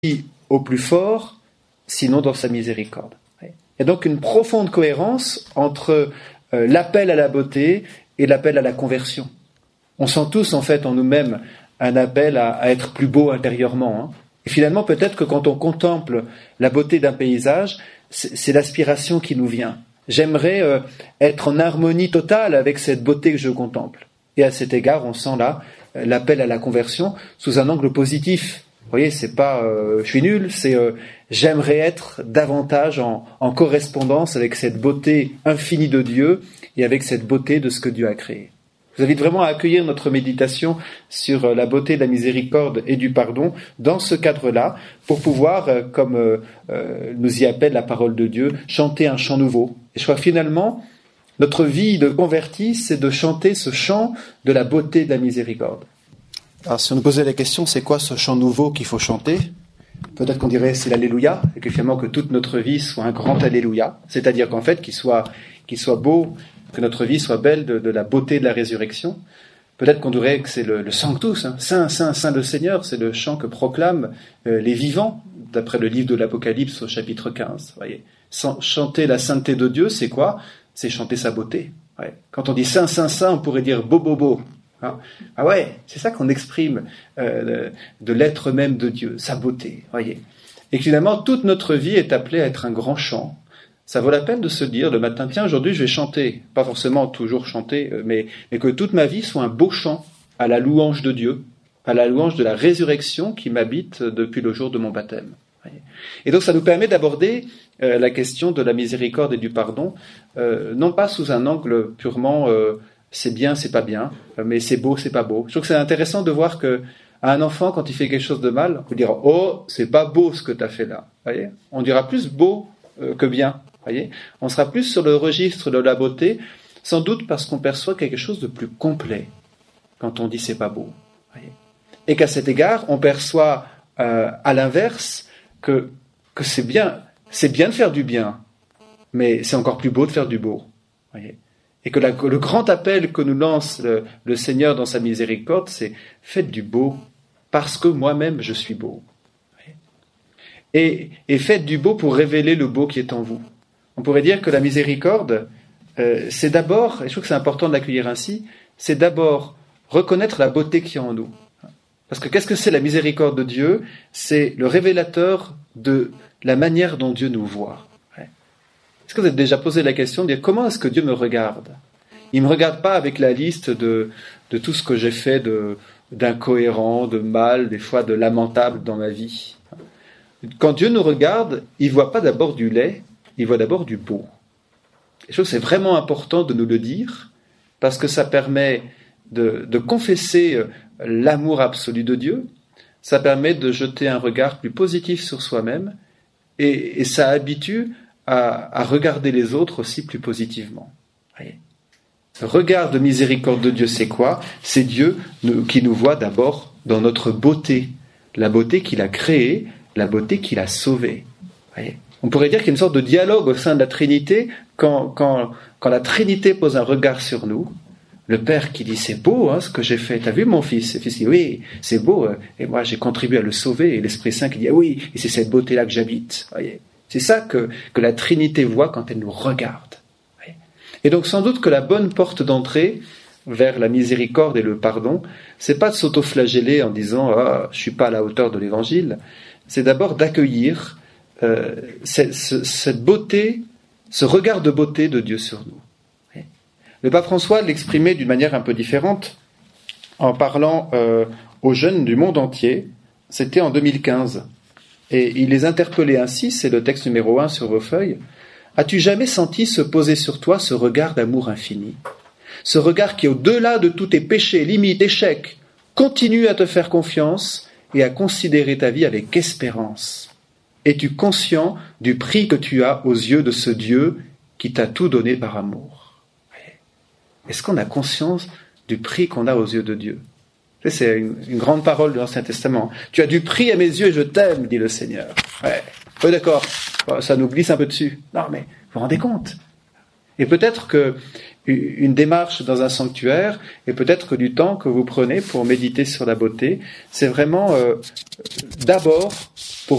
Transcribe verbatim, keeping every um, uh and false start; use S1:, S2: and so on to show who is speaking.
S1: au plus fort, sinon dans sa miséricorde. Il y a donc une profonde cohérence entre euh, l'appel à la beauté et l'appel à la conversion. On sent tous en fait en nous-mêmes un appel à, à être plus beau intérieurement. Hein. Et finalement, peut-être que quand on contemple la beauté d'un paysage, c'est, c'est l'aspiration qui nous vient. J'aimerais euh, être en harmonie totale avec cette beauté que je contemple. Et à cet égard, on sent là euh, l'appel à la conversion sous un angle positif. Vous voyez, c'est pas euh, je suis nul, c'est euh, j'aimerais être davantage en, en correspondance avec cette beauté infinie de Dieu et avec cette beauté de ce que Dieu a créé. Je vous invite vraiment à accueillir notre méditation sur euh, la beauté de la miséricorde et du pardon dans ce cadre-là, pour pouvoir, euh, comme euh, euh, nous y appelle la parole de Dieu, chanter un chant nouveau. Et je crois finalement, notre vie de converti, c'est de chanter ce chant de la beauté de la miséricorde. Alors si on nous posait la question, c'est quoi ce chant nouveau qu'il faut chanter ? Peut-être qu'on dirait c'est l'Alléluia, et que finalement que toute notre vie soit un grand Alléluia, c'est-à-dire qu'en fait qu'il soit, qu'il soit beau, que notre vie soit belle de, de la beauté de la résurrection. Peut-être qu'on dirait que c'est le, le Sanctus, hein. Saint, Saint, Saint le Seigneur, c'est le chant que proclament euh, les vivants, d'après le livre de l'Apocalypse au chapitre quinze. Voyez. Chanter la sainteté de Dieu, c'est quoi ? C'est chanter sa beauté. Ouais. Quand on dit Saint, Saint, Saint, on pourrait dire beau, beau, beau. Ah, ah ouais, c'est ça qu'on exprime euh, de, de l'être même de Dieu, sa beauté, voyez. Et finalement, toute notre vie est appelée à être un grand chant. Ça vaut la peine de se dire le matin, tiens, aujourd'hui je vais chanter, pas forcément toujours chanter, mais, mais que toute ma vie soit un beau chant à la louange de Dieu, à la louange de la résurrection qui m'habite depuis le jour de mon baptême. Voyez. Et donc ça nous permet d'aborder euh, la question de la miséricorde et du pardon, euh, non pas sous un angle purement... Euh, c'est bien, c'est pas bien, mais c'est beau, c'est pas beau. Je trouve que c'est intéressant de voir que à un enfant, quand il fait quelque chose de mal, on peut dire « Oh, c'est pas beau ce que tu as fait là ». Voyez, on dira plus beau euh, que bien. Voyez, on sera plus sur le registre de la beauté, sans doute parce qu'on perçoit quelque chose de plus complet quand on dit « c'est pas beau ». Voyez. Et qu'à cet égard, on perçoit euh, à l'inverse que, que c'est bien, c'est bien de faire du bien, mais c'est encore plus beau de faire du beau. Voyez. Et que la, le grand appel que nous lance le, le Seigneur dans sa miséricorde, c'est « faites du beau, parce que moi-même je suis beau ». Et, et faites du beau pour révéler le beau qui est en vous. On pourrait dire que la miséricorde, euh, c'est d'abord, et je trouve que c'est important de l'accueillir ainsi, c'est d'abord reconnaître la beauté qui est en nous. Parce que qu'est-ce que c'est la miséricorde de Dieu ? C'est le révélateur de la manière dont Dieu nous voit. Est-ce que vous avez déjà posé la question de dire comment est-ce que Dieu me regarde ? Il ne me regarde pas avec la liste de, de tout ce que j'ai fait de, d'incohérent, de mal, des fois de lamentable dans ma vie. Quand Dieu nous regarde, il ne voit pas d'abord du laid, il voit d'abord du beau. Et je trouve que c'est vraiment important de nous le dire, parce que ça permet de, de confesser l'amour absolu de Dieu, ça permet de jeter un regard plus positif sur soi-même, et, et ça habitue À, à regarder les autres aussi plus positivement. Voyez. Le regard de miséricorde de Dieu, c'est quoi ? C'est Dieu nous, qui nous voit d'abord dans notre beauté, la beauté qu'il a créée, la beauté qu'il a sauvée. Voyez. On pourrait dire qu'il y a une sorte de dialogue au sein de la Trinité, quand, quand, quand la Trinité pose un regard sur nous, le Père qui dit « c'est beau hein, ce que j'ai fait, t'as vu mon fils ?» Le Fils dit « oui, c'est beau, et moi j'ai contribué à le sauver », et l'Esprit Saint qui dit ah, « oui, et c'est cette beauté-là que j'habite. » Voyez. C'est ça que, que la Trinité voit quand elle nous regarde. Et donc sans doute que la bonne porte d'entrée vers la miséricorde et le pardon, c'est pas de s'autoflageller en disant ah, « je suis pas à la hauteur de l'Évangile », c'est d'abord d'accueillir euh, cette, cette beauté, ce regard de beauté de Dieu sur nous. Le pape François l'exprimait d'une manière un peu différente en parlant euh, aux jeunes du monde entier, c'était en deux mille quinze. Et il les interpellait ainsi, c'est le texte numéro un sur vos feuilles. « As-tu jamais senti se poser sur toi ce regard d'amour infini ? Ce regard qui, au-delà de tous tes péchés, limites, échecs, continue à te faire confiance et à considérer ta vie avec espérance. Es-tu conscient du prix que tu as aux yeux de ce Dieu qui t'a tout donné par amour ?» Est-ce qu'on a conscience du prix qu'on a aux yeux de Dieu ? C'est une, une grande parole de l'Ancien Testament. « Tu as du prix à mes yeux et je t'aime, dit le Seigneur. » Ouais, oui, d'accord, ça nous glisse un peu dessus. Non, mais vous vous rendez compte ? Et peut-être que une démarche dans un sanctuaire, et peut-être que du temps que vous prenez pour méditer sur la beauté, c'est vraiment euh, d'abord